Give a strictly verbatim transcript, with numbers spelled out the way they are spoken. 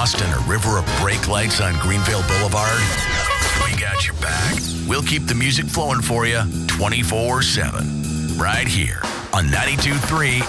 lost in a river of brake lights on Greenville Boulevard? We got your back. We'll keep the music flowing for you twenty-four seven. Right here on ninety-two point three